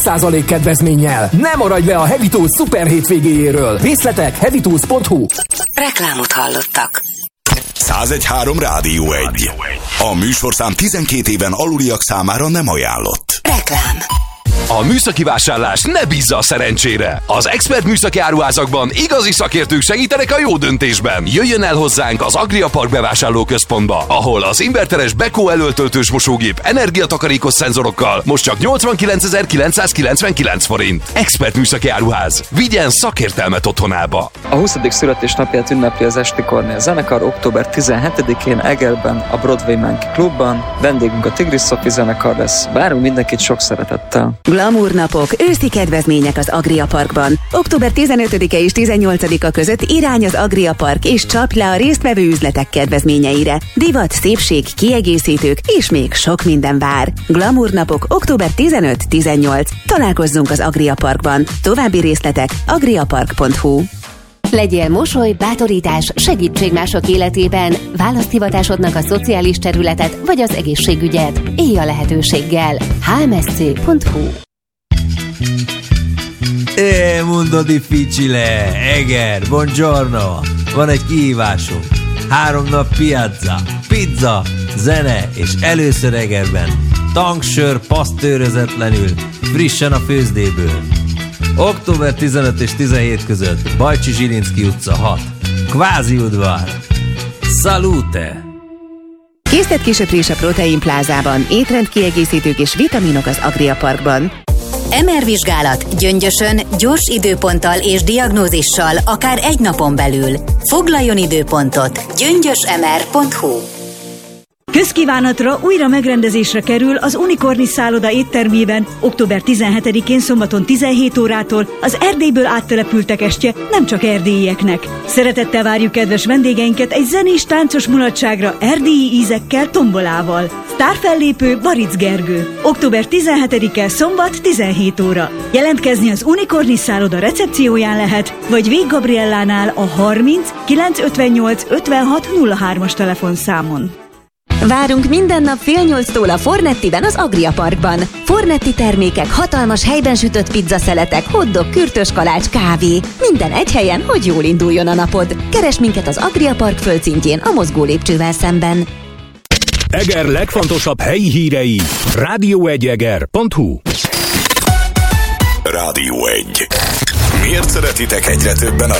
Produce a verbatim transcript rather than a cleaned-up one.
százalék kedvezménnyel. Ne maradj le a Heavy Tools szuper hétvégéjéről. Részletek heavy tools pont hu. Reklámot hallottak. száz egy három Rádió egy. A műsorszám tizenkét éven aluliak számára nem ajánlott. Reklám. A műszaki vásárlás ne bízza a szerencsére. Az Expert műszaki áruházakban igazi szakértők segítenek a jó döntésben. Jöjjön el hozzánk az Agria Park bevásárlóközpontba, ahol az inverteres Beko elöltöltős mosógép energiatakarékos szenzorokkal most csak nyolcvankilencezer-kilencszázkilencvenkilenc forint. Expert műszaki áruház. Vigyen szakértelmet otthonába. A huszadik születésnapját ünnepli az Esti Kornél zenekar október tizenhetedikén Egerben, a Broadway Monkey Clubban. Vendégünk a Tigris Sophie zenekar lesz. Várunk mindenkit sok szeretettel. Glamour napok, őszi kedvezmények az Agria Parkban. október tizenötödike és tizennyolcadika között irány az Agria Park, és csapj le a résztvevő üzletek kedvezményeire. Divat, szépség, kiegészítők és még sok minden vár. Glamour napok október tizenöt-tizennyolc. Találkozzunk az Agria Parkban. További részletek agriapark pont hu. Legyél mosoly, bátorítás, segítség mások életében. Választ hivatásodnak a szociális területet vagy az egészségügyet. Élj a lehetőséggel. há em es cé pont hu. Eh, mundo difficile. Eger, buongiorno. Van egy kihívásunk. Három nap piazza, pizza, zene és először Egerben. Tanksör pasztőrözetlenül, frissen a főzdéből. október tizenöt és tizenhét között Bajcsi Zsilinszky utca hat. Kvázi udvar. Salute! Készlet-kisöprés a Protein Plázában, étrendkiegészítők és vitaminok az Agria Parkban. em er vizsgálat gyöngyösön, gyors időponttal és diagnózissal akár egy napon belül. Foglaljon időpontot. gyöngyös em er pont hu. Közkívánatra újra megrendezésre kerül az Unikornis szálloda éttermében október tizenhetedikén szombaton tizenhét órától az Erdélyből áttelepültek estje nem csak erdélyieknek. Szeretettel várjuk kedves vendégeinket egy zenés táncos mulatságra erdélyi ízekkel, tombolával. Sztárfellépő Baric Gergő. október tizenhetedike szombat tizenhét óra. Jelentkezni az Unikornis szálloda recepcióján lehet, vagy Vég Gabriellánál a harminc kilencszázötvennyolc ötvenhat nulla hármas telefonszámon. Várunk minden nap fél nyolctól a Fornettiben az Agria Parkban. Fornetti termékek, hatalmas helyben sütött pizzaszeletek, hotdog, kürtös kalács, kávé. Minden egy helyen, hogy jól induljon a napod. Keresd minket az Agria Park földszintjén, a mozgó lépcsővel szemben. Eger legfontosabb helyi hírei. rádió egy eger pont hu. Rádió egy. Miért szeretitek egyre többen a